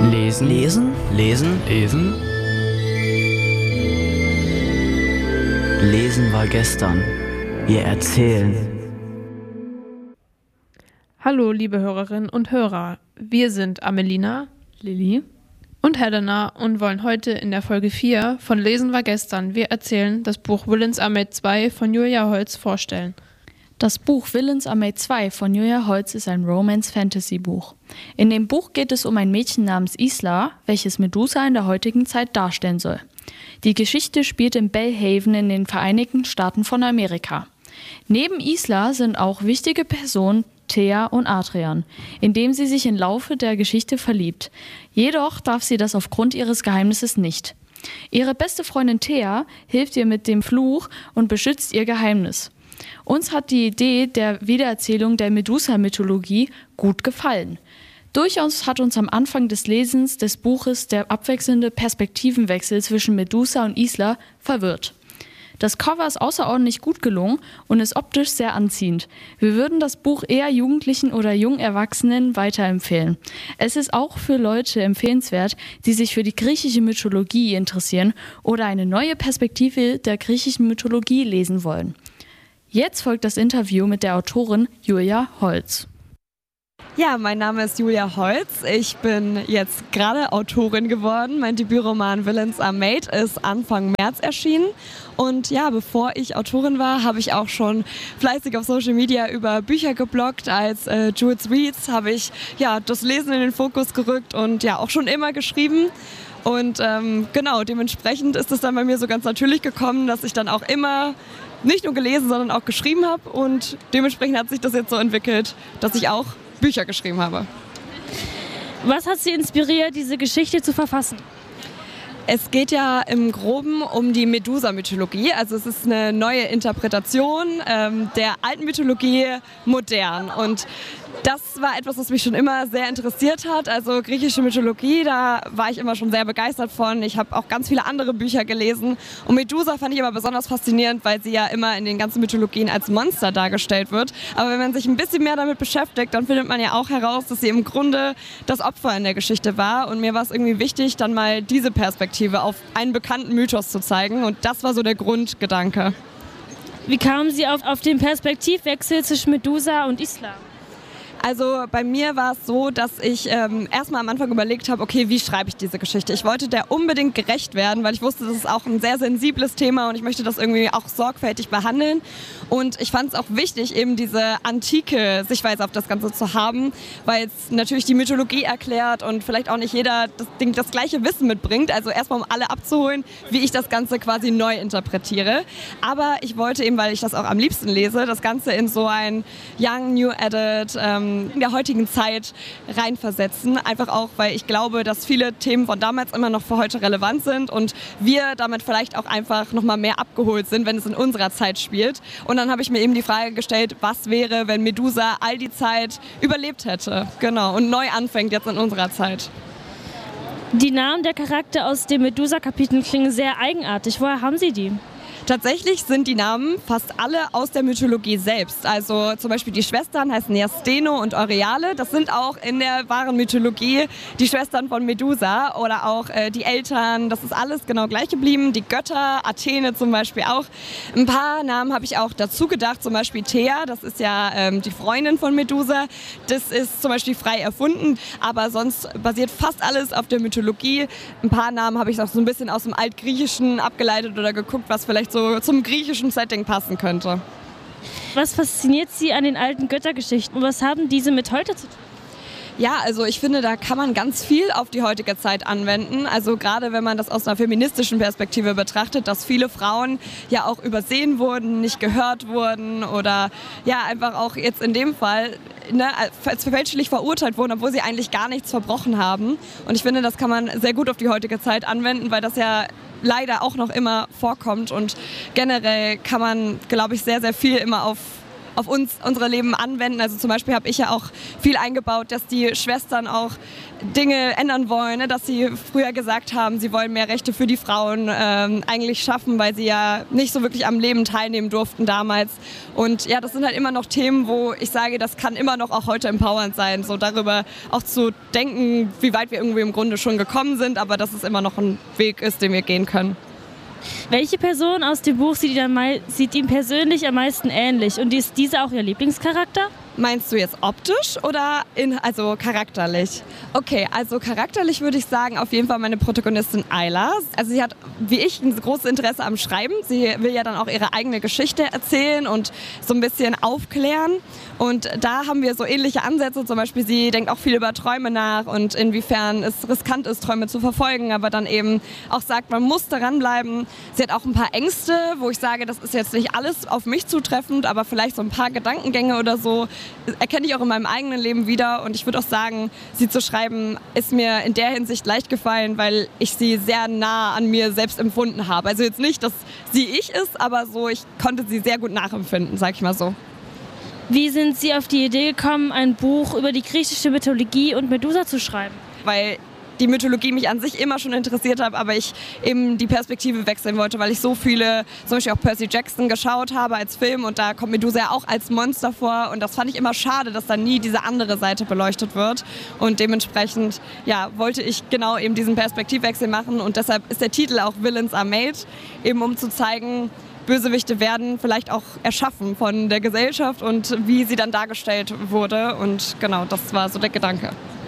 Lesen. Lesen. Lesen. Lesen. Lesen war gestern. Wir erzählen. Hallo, liebe Hörerinnen und Hörer. Wir sind Amelina, Lilly und Helena und wollen heute in der Folge 4 von Lesen war gestern. Wir erzählen das Buch Villains Are Made 2 von Julia Holz vorstellen. Das Buch Villains Are Made 2 von Julia Holz ist ein Romance-Fantasy-Buch. In dem Buch geht es um ein Mädchen namens Isla, welches Medusa in der heutigen Zeit darstellen soll. Die Geschichte spielt in Bellhaven in den Vereinigten Staaten von Amerika. Neben Isla sind auch wichtige Personen Thea und Adrian, in dem sie sich im Laufe der Geschichte verliebt. Jedoch darf sie das aufgrund ihres Geheimnisses nicht. Ihre beste Freundin Thea hilft ihr mit dem Fluch und beschützt ihr Geheimnis. Uns hat die Idee der Wiedererzählung der Medusa-Mythologie gut gefallen. Durchaus hat uns am Anfang des Lesens des Buches der abwechselnde Perspektivenwechsel zwischen Medusa und Isla verwirrt. Das Cover ist außerordentlich gut gelungen und ist optisch sehr anziehend. Wir würden das Buch eher Jugendlichen oder jungen Erwachsenen weiterempfehlen. Es ist auch für Leute empfehlenswert, die sich für die griechische Mythologie interessieren oder eine neue Perspektive der griechischen Mythologie lesen wollen. Jetzt folgt das Interview mit der Autorin Julia Holz. Ja, mein Name ist Julia Holz. Ich bin jetzt gerade Autorin geworden. Mein Debütroman Villains Are Made ist Anfang März erschienen. Und ja, bevor ich Autorin war, habe ich auch schon fleißig auf Social Media über Bücher gebloggt. Als Jules Reads habe ich das Lesen in den Fokus gerückt und ja auch schon immer geschrieben. Und genau, dementsprechend ist es dann bei mir so ganz natürlich gekommen, dass ich dann auch immer nicht nur gelesen, sondern auch geschrieben habe. Und dementsprechend hat sich das jetzt so entwickelt, dass ich auch Bücher geschrieben habe. Was hat Sie inspiriert, diese Geschichte zu verfassen? Es geht ja im Groben um die Medusa-Mythologie. Also es ist eine neue Interpretation der alten Mythologie modern. Und das war etwas, was mich schon immer sehr interessiert hat. Also griechische Mythologie, da war ich immer schon sehr begeistert von. Ich habe auch ganz viele andere Bücher gelesen. Und Medusa fand ich immer besonders faszinierend, weil sie ja immer in den ganzen Mythologien als Monster dargestellt wird. Aber wenn man sich ein bisschen mehr damit beschäftigt, dann findet man ja auch heraus, dass sie im Grunde das Opfer in der Geschichte war. Und mir war es irgendwie wichtig, dann mal diese Perspektive auf einen bekannten Mythos zu zeigen. Und das war so der Grundgedanke. Wie kamen Sie auf den Perspektivwechsel zwischen Medusa und Isla? Also bei mir war es so, dass ich erstmal am Anfang überlegt habe, okay, wie schreibe ich diese Geschichte? Ich wollte der unbedingt gerecht werden, weil ich wusste, das ist auch ein sehr sensibles Thema und ich möchte das irgendwie auch sorgfältig behandeln. Und ich fand es auch wichtig, eben diese antike Sichtweise auf das Ganze zu haben, weil es natürlich die Mythologie erklärt und vielleicht auch nicht jeder das gleiche Wissen mitbringt. Also erstmal, um alle abzuholen, wie ich das Ganze quasi neu interpretiere. Aber ich wollte eben, weil ich das auch am liebsten lese, das Ganze in so ein Young New Adult in der heutigen Zeit reinversetzen. Einfach auch, weil ich glaube, dass viele Themen von damals immer noch für heute relevant sind und wir damit vielleicht auch einfach nochmal mehr abgeholt sind, wenn es in unserer Zeit spielt. Und dann habe ich mir eben die Frage gestellt, was wäre, wenn Medusa all die Zeit überlebt hätte? Genau, und neu anfängt jetzt in unserer Zeit. Die Namen der Charaktere aus den Medusa-Kapiteln klingen sehr eigenartig. Woher haben Sie die? Tatsächlich sind die Namen fast alle aus der Mythologie selbst. Also zum Beispiel die Schwestern heißen ja Steno und Euryale. Das sind auch in der wahren Mythologie die Schwestern von Medusa oder auch die Eltern. Das ist alles genau gleich geblieben. Die Götter, Athene zum Beispiel auch. Ein paar Namen habe ich auch dazu gedacht. Zum Beispiel Thea, das ist ja die Freundin von Medusa. Das ist zum Beispiel frei erfunden. Aber sonst basiert fast alles auf der Mythologie. Ein paar Namen habe ich auch so ein bisschen aus dem Altgriechischen abgeleitet oder geguckt, was vielleicht so zum griechischen Setting passen könnte. Was fasziniert Sie an den alten Göttergeschichten und was haben diese mit heute zu tun? Ja, also ich finde, da kann man ganz viel auf die heutige Zeit anwenden. Also gerade wenn man das aus einer feministischen Perspektive betrachtet, dass viele Frauen ja auch übersehen wurden, nicht gehört wurden oder ja einfach auch jetzt in dem Fall als fälschlich verurteilt wurden, obwohl sie eigentlich gar nichts verbrochen haben. Und ich finde, das kann man sehr gut auf die heutige Zeit anwenden, weil das ja leider auch noch immer vorkommt und generell kann man, glaube ich, sehr, sehr viel immer auf auf uns, unsere Leben anwenden. Also zum Beispiel habe ich ja auch viel eingebaut, dass die Schwestern auch Dinge ändern wollen, ne? Dass sie früher gesagt haben, sie wollen mehr Rechte für die Frauen eigentlich schaffen, weil sie ja nicht so wirklich am Leben teilnehmen durften damals. Und ja, das sind halt immer noch Themen, wo ich sage, das kann immer noch auch heute empowernd sein, so darüber auch zu denken, wie weit wir irgendwie im Grunde schon gekommen sind, aber dass es immer noch ein Weg ist, den wir gehen können. Welche Person aus dem Buch sieht ihm persönlich am meisten ähnlich? Und ist dieser auch Ihr Lieblingscharakter? Meinst du jetzt optisch oder also charakterlich? Okay, also charakterlich würde ich sagen, auf jeden Fall meine Protagonistin Ayla. Also sie hat, wie ich, ein großes Interesse am Schreiben. Sie will ja dann auch ihre eigene Geschichte erzählen und so ein bisschen aufklären. Und da haben wir so ähnliche Ansätze. Zum Beispiel, sie denkt auch viel über Träume nach und inwiefern es riskant ist, Träume zu verfolgen, aber dann eben auch sagt, man muss daran bleiben. Sie hat auch ein paar Ängste, wo ich sage, das ist jetzt nicht alles auf mich zutreffend, aber vielleicht so ein paar Gedankengänge oder so erkenne ich auch in meinem eigenen Leben wieder. Und ich würde auch sagen, sie zu schreiben, ist mir in der Hinsicht leicht gefallen, weil ich sie sehr nah an mir selbst empfunden habe. Also jetzt nicht, dass sie ich ist, aber so, ich konnte sie sehr gut nachempfinden, sag ich mal so. Wie sind Sie auf die Idee gekommen, ein Buch über die griechische Mythologie und Medusa zu schreiben? Weil die Mythologie mich an sich immer schon interessiert hat, aber ich eben die Perspektive wechseln wollte, weil ich so viele, zum Beispiel auch Percy Jackson geschaut habe als Film und da kommt Medusa ja auch als Monster vor und das fand ich immer schade, dass da nie diese andere Seite beleuchtet wird und dementsprechend ja, wollte ich genau eben diesen Perspektivwechsel machen und deshalb ist der Titel auch Villains Are Made, eben um zu zeigen, Bösewichte werden vielleicht auch erschaffen von der Gesellschaft und wie sie dann dargestellt wurde und genau, das war so der Gedanke.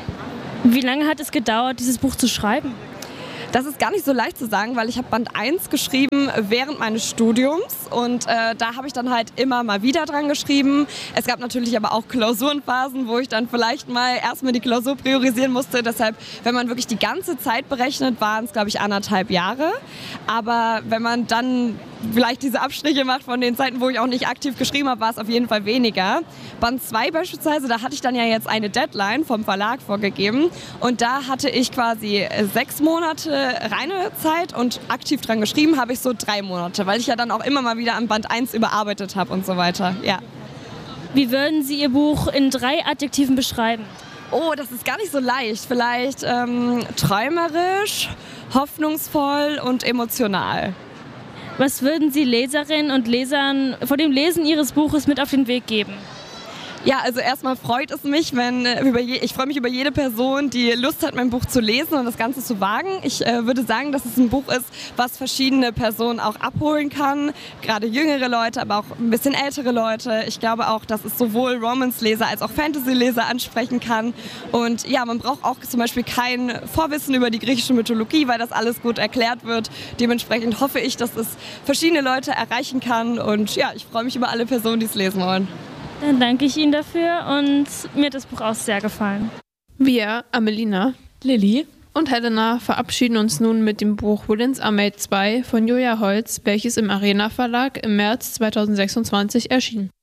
Wie lange hat es gedauert, dieses Buch zu schreiben? Das ist gar nicht so leicht zu sagen, weil ich habe Band 1 geschrieben während meines Studiums und da habe ich dann halt immer mal wieder dran geschrieben. Es gab natürlich aber auch Klausurenphasen, wo ich dann vielleicht mal erstmal die Klausur priorisieren musste. Deshalb, wenn man wirklich die ganze Zeit berechnet, waren es, glaube ich, 1,5 Jahre. Aber wenn man dann vielleicht diese Abstriche macht von den Zeiten, wo ich auch nicht aktiv geschrieben habe, war es auf jeden Fall weniger. Band 2 beispielsweise, da hatte ich dann ja jetzt eine Deadline vom Verlag vorgegeben und da hatte ich quasi 6 Monate reine Zeit und aktiv dran geschrieben habe ich so 3 Monate, weil ich ja dann auch immer mal wieder an Band 1 überarbeitet habe und so weiter. Ja. Wie würden Sie Ihr Buch in 3 Adjektiven beschreiben? Oh, das ist gar nicht so leicht. Vielleicht träumerisch, hoffnungsvoll und emotional. Was würden Sie Leserinnen und Lesern vor dem Lesen Ihres Buches mit auf den Weg geben? Ja, also erstmal freut es mich, ich freue mich über jede Person, die Lust hat, mein Buch zu lesen und das Ganze zu wagen. Ich würde sagen, dass es ein Buch ist, was verschiedene Personen auch abholen kann. Gerade jüngere Leute, aber auch ein bisschen ältere Leute. Ich glaube auch, dass es sowohl Romance-Leser als auch Fantasy-Leser ansprechen kann. Und ja, man braucht auch zum Beispiel kein Vorwissen über die griechische Mythologie, weil das alles gut erklärt wird. Dementsprechend hoffe ich, dass es verschiedene Leute erreichen kann. Und ja, ich freue mich über alle Personen, die es lesen wollen. Dann danke ich Ihnen dafür und mir hat das Buch auch sehr gefallen. Wir, Amelina, Lilly und Helena verabschieden uns nun mit dem Buch Villains Are Made 2 von Julia Holz, welches im Arena Verlag im März 2026 erschien.